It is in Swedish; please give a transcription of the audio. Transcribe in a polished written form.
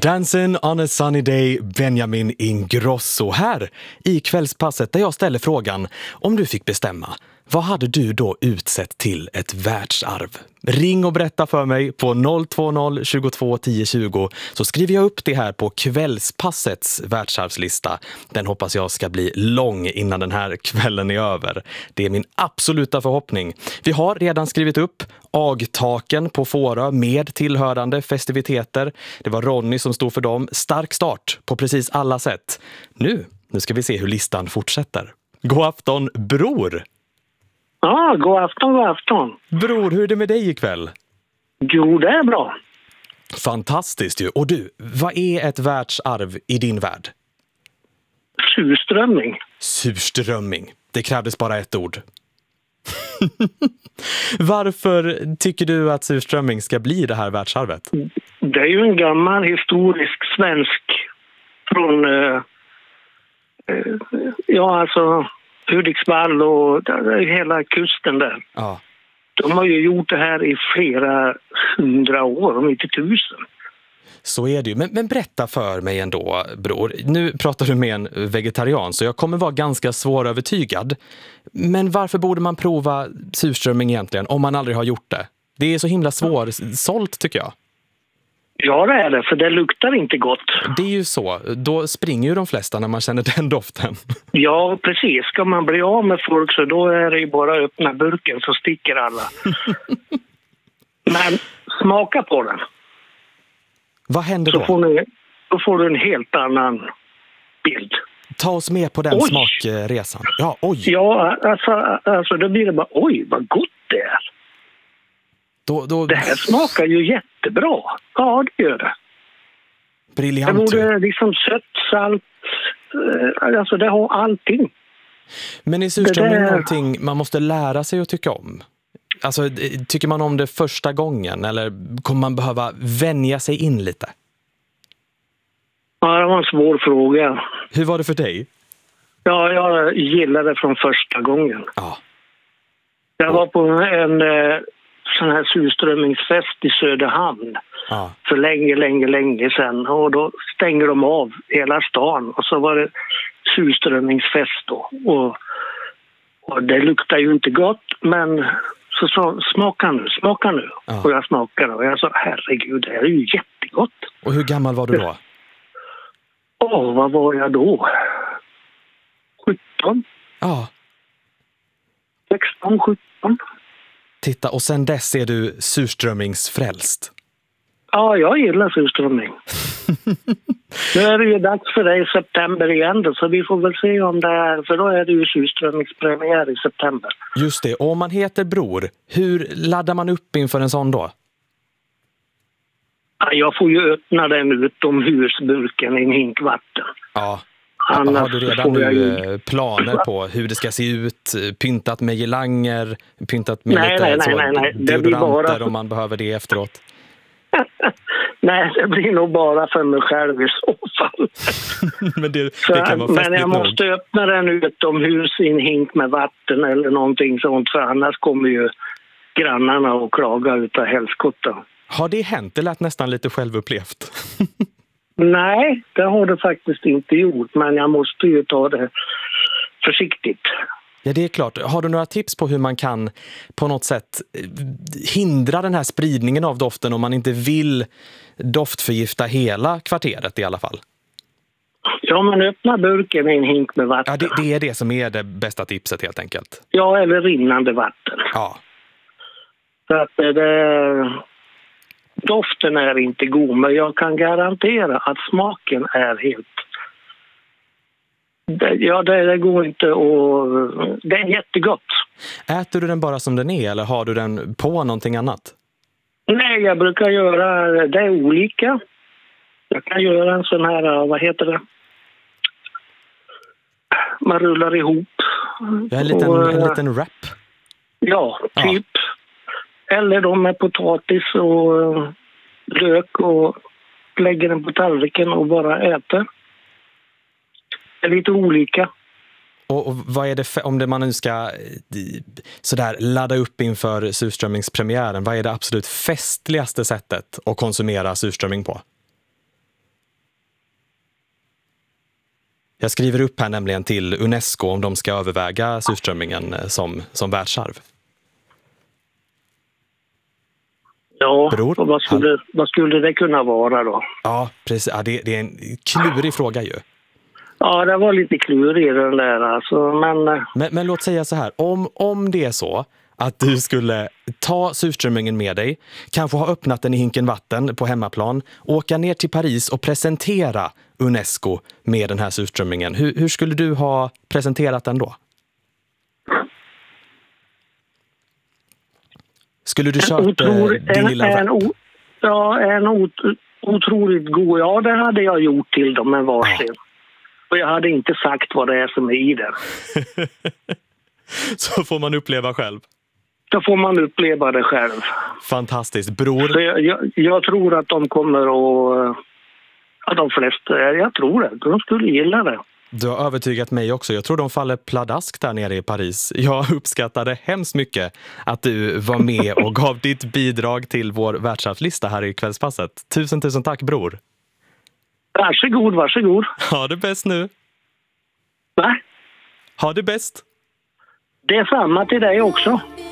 Dancing on a sunny day, Benjamin Ingrosso här i kvällspasset där jag ställer frågan: om du fick bestämma, vad hade du då utsett till ett världsarv? Ring och berätta för mig på 020 22 10 20 så skriver jag upp det här på kvällspassets världsarvslista. Den hoppas jag ska bli lång innan den här kvällen är över. Det är min absoluta förhoppning. Vi har redan skrivit upp Agtaken på Fårö med tillhörande festiviteter. Det var Ronny som stod för dem. Stark start på precis alla sätt. Nu ska vi se hur listan fortsätter. God afton, bror! Ja, god afton, god afton. Bror, hur är det med dig ikväll? Jo, det är bra. Fantastiskt ju. Och du, vad är ett världsarv i din värld? Surströmming. Surströmming. Det krävdes bara ett ord. Varför tycker du att surströmming ska bli det här världsarvet? Det är ju en gammal historisk svensk från Hudiksvall och hela kusten där. Ja. De har ju gjort det här i flera 100 år, om inte 1000. Så är det ju. Men berätta för mig ändå, bror. Nu pratar du med en vegetarian så jag kommer vara ganska svårövertygad. Men varför borde man prova surströmming egentligen om man aldrig har gjort det? Det är så himla svårsålt tycker jag. Ja, det är det, för det luktar inte gott. Det är ju så. Då springer ju de flesta när man känner den doften. Ja, precis. Ska man bli av med folk så då är det ju bara att öppna burken så sticker alla. Men smaka på den. Vad händer då? Då får du en helt annan bild. Ta oss med på den smakresan. Ja, oj. Ja, alltså då blir det bara, oj, vad gott det är. Det här smakar ju jättebra. Ja, det gör det. Briljant. Det borde liksom sött, salt, alltså det har allting. Men är surströmming någonting man måste lära sig att tycka om? Alltså, tycker man om det första gången eller kommer man behöva vänja sig in lite? Ja, det var en svår fråga. Hur var det för dig? Ja, jag gillade det från första gången. Ja. Jag var på en sån här surströmmingsfest i Söderhamn för länge sedan. Och då stänger de av hela stan. Och så var det surströmmingsfest då. Och det luktar ju inte gott, men så sa smaka nu. Ja. Och jag smakade och jag sa, herregud, det är ju jättegott. Och hur gammal var du då? Vad var jag då? 17? Ja. 16, 17. Titta, och sen dess är du surströmmingsfrälst. Ja, jag gillar surströmming. Nu är det ju dags för dig i september igen då, så vi får väl se om det är, för då är det ju surströmmingspremiär i september. Just det, och om man heter Bror, hur laddar man upp inför en sån då? Ja, jag får ju öppna den utomhusburken i en hink vatten. Ja. Har du redan nu planer på hur det ska se ut? Pyntat med girlanger? Pyntat med nej. deodoranter om man behöver det efteråt? Nej, det blir nog bara för mig själv i så fall. Men det kan vara festligt. Men jag måste öppna den utomhus i en hink med vatten eller någonting sånt, för annars kommer ju grannarna och klaga utav helskotta. Har det hänt? Det lät nästan lite självupplevt. Nej, det har det faktiskt inte gjort, men jag måste ju ta det försiktigt. Ja, det är klart. Har du några tips på hur man kan på något sätt hindra den här spridningen av doften om man inte vill doftförgifta hela kvarteret i alla fall? Ja, men öppna burken i en hink med vatten. Ja, det är det som är det bästa tipset helt enkelt. Ja, eller rinnande vatten. Ja. Så att doften är inte god, men jag kan garantera att smaken är helt... Det går inte att... Det är jättegott. Äter du den bara som den är eller har du den på någonting annat? Nej, jag brukar göra... Det är olika. Jag kan göra en sån här... Vad heter det? Man rullar ihop. En liten wrap? Ja, typ. Ja. Eller de med potatis och lök och lägger den på tallriken och bara äter. Det är lite olika. Och vad är det om det man nu ska sådär ladda upp inför surströmmingspremiären? Vad är det absolut festligaste sättet att konsumera surströmming på? Jag skriver upp här nämligen till UNESCO om de ska överväga surströmmingen som världsarv. Ja, Bror, och vad skulle det kunna vara då? Ja, precis. Ja, det är en klurig fråga ju. Ja, det var lite klurig den där. Alltså, men låt säga så här. Om det är så att du skulle ta surströmmingen med dig, kanske ha öppnat den i hinken vatten på hemmaplan, åka ner till Paris och presentera UNESCO med den här surströmmingen. Hur skulle du ha presenterat den då? Skulle du kört din lilla rap? Otroligt god. Ja, det hade jag gjort till dem en varsin. Ja. Och jag hade inte sagt vad det är som är i den. Så får man uppleva själv. Då får man uppleva det själv. Fantastiskt. Bror. Så jag tror att de kommer att de flesta, jag tror det. De skulle gilla det. Du har övertygat mig också. Jag tror de faller pladask där nere i Paris. Jag uppskattade hemskt mycket att du var med och gav ditt bidrag till vår världsarvslista här i Kvällspasset. Tusen tack, Bror. Varsågod. Ha det bäst nu. Va? Ha det bäst. Det är samma till dig också.